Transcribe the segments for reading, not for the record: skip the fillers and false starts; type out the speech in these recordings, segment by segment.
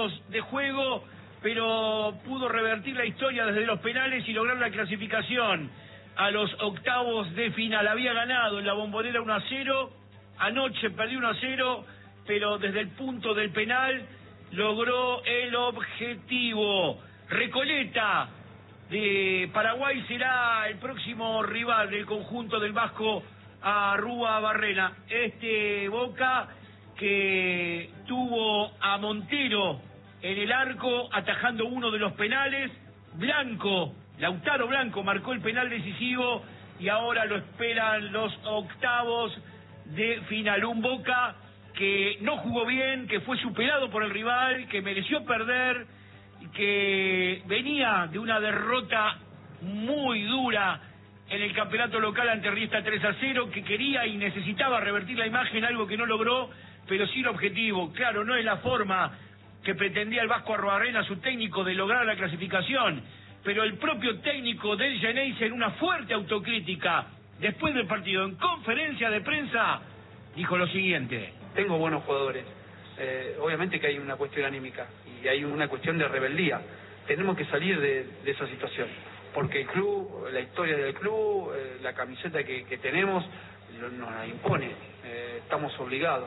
minutos de juego, pero pudo revertir la historia desde los penales y lograr la clasificación a los octavos de final. Había ganado en la Bombonera 1-0, anoche perdió 1-0, pero desde el punto del penal logró el objetivo. Recoleta de Paraguay será el próximo rival del conjunto del Vasco Arruabarrena. Este Boca que tuvo a Montero en el arco atajando uno de los penales. Lautaro Blanco marcó el penal decisivo y ahora lo esperan los octavos de final. Un Boca que no jugó bien, que fue superado por el rival, que mereció perder, que venía de una derrota muy dura en el campeonato local ante Riestra 3-0, que quería y necesitaba revertir la imagen, algo que no logró, pero sí el objetivo. Claro, no es la forma que pretendía el Vasco Arruabarrena, su técnico, de lograr la clasificación, pero el propio técnico del Geneise, en una fuerte autocrítica después del partido, en conferencia de prensa, dijo lo siguiente: tengo buenos jugadores, obviamente que hay una cuestión anímica y hay una cuestión de rebeldía. Tenemos que salir de esa situación, porque el club, la historia del club, la camiseta que tenemos nos la impone, estamos obligados.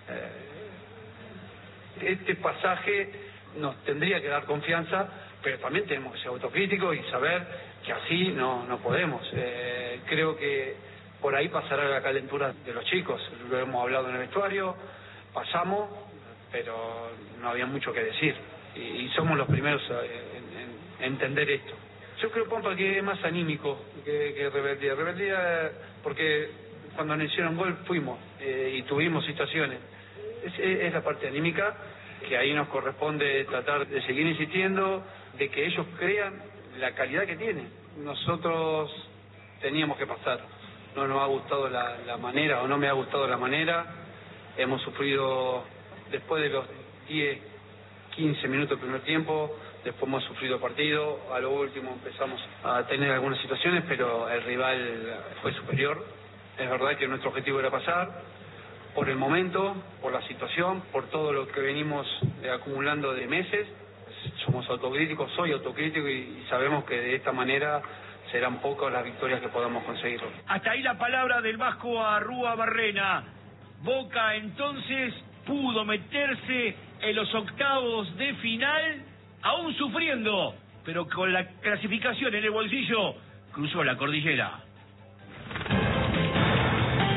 Este pasaje nos tendría que dar confianza, pero también tenemos que ser autocríticos y saber que así no podemos. Creo que por ahí pasará la calentura de los chicos, lo hemos hablado en el vestuario, pasamos, pero no había mucho que decir y somos los primeros en entender esto. Yo creo, Pampa, que es más anímico que rebeldía. Rebeldía porque cuando nos hicieron gol fuimos y tuvimos situaciones. Es la parte anímica, que ahí nos corresponde tratar de seguir insistiendo, de que ellos crean la calidad que tienen. Nosotros teníamos que pasar. No nos ha gustado la manera, o no me ha gustado la manera. Hemos sufrido, después de los 10, 15 minutos del primer tiempo, después hemos sufrido partido. A lo último empezamos a tener algunas situaciones, pero el rival fue superior. Es verdad que nuestro objetivo era pasar. Por el momento, por la situación, por todo lo que venimos acumulando de meses, somos autocríticos, soy autocrítico y sabemos que de esta manera serán pocas las victorias que podamos conseguir. Hasta ahí la palabra del Vasco Arruabarrena. Boca entonces pudo meterse en los octavos de final, aún sufriendo, pero con la clasificación en el bolsillo, cruzó la cordillera.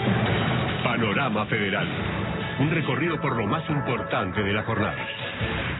Panorama Federal, un recorrido por lo más importante de la jornada.